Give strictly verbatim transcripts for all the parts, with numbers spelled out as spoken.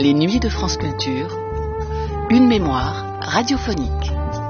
Les Nuits de France Culture, une mémoire radiophonique.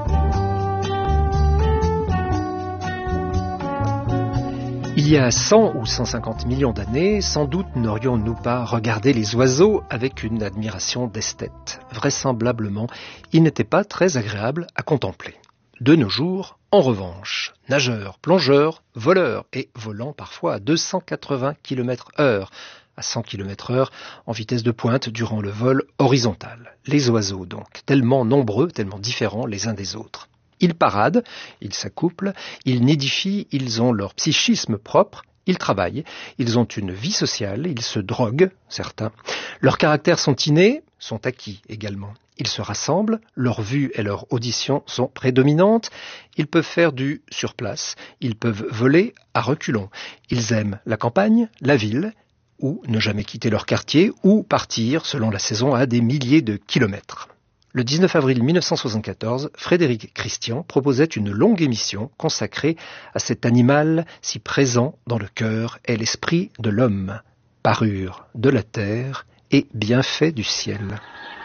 Il y a cent ou cent cinquante millions d'années, sans doute n'aurions-nous pas regardé les oiseaux avec une admiration d'esthète. Vraisemblablement, ils n'étaient pas très agréables à contempler. De nos jours, en revanche, nageurs, plongeurs, voleurs et volant parfois à deux cent quatre-vingts kilomètres heure, à cent kilomètres heure en vitesse de pointe durant le vol horizontal. Les oiseaux donc, tellement nombreux, tellement différents les uns des autres. Ils paradent, ils s'accouplent, ils nidifient, ils ont leur psychisme propre, ils travaillent, ils ont une vie sociale, ils se droguent, certains. Leurs caractères sont innés, sont acquis également. Ils se rassemblent, leur vue et leur audition sont prédominantes, ils peuvent faire du surplace, ils peuvent voler à reculons. Ils aiment la campagne, la ville, ou ne jamais quitter leur quartier, ou partir, selon la saison, à des milliers de kilomètres. Le dix-neuf avril mille neuf cent soixante-quatorze, Frédéric Christian proposait une longue émission consacrée à cet animal si présent dans le cœur et l'esprit de l'homme, parure de la terre et bienfait du ciel.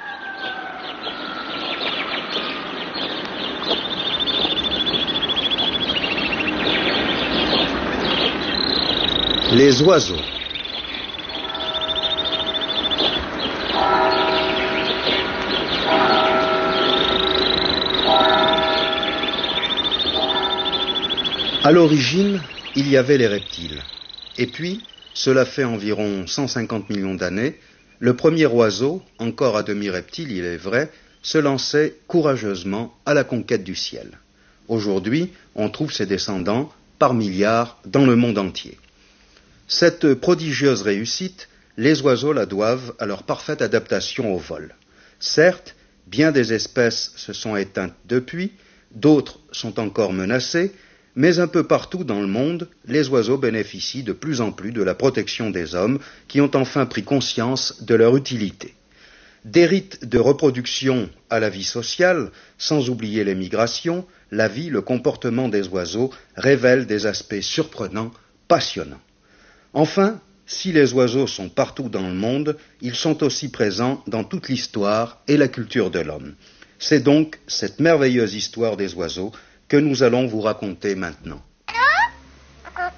Les oiseaux. À l'origine, il y avait les reptiles. Et puis, cela fait environ cent cinquante millions d'années, le premier oiseau, encore à demi reptile, il est vrai, se lançait courageusement à la conquête du ciel. Aujourd'hui, on trouve ses descendants par milliards dans le monde entier. Cette prodigieuse réussite, les oiseaux la doivent à leur parfaite adaptation au vol. Certes, bien des espèces se sont éteintes depuis, d'autres sont encore menacées, mais un peu partout dans le monde, les oiseaux bénéficient de plus en plus de la protection des hommes qui ont enfin pris conscience de leur utilité. Des rites de reproduction à la vie sociale, sans oublier les migrations, la vie, le comportement des oiseaux révèlent des aspects surprenants, passionnants. Enfin, si les oiseaux sont partout dans le monde, ils sont aussi présents dans toute l'histoire et la culture de l'homme. C'est donc cette merveilleuse histoire des oiseaux que nous allons vous raconter maintenant. Allô?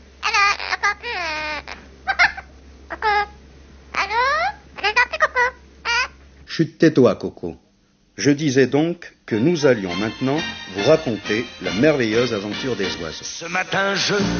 Chut, tais-toi, Coco. Je disais donc que nous allions maintenant vous raconter la merveilleuse aventure des oiseaux. Ce matin, je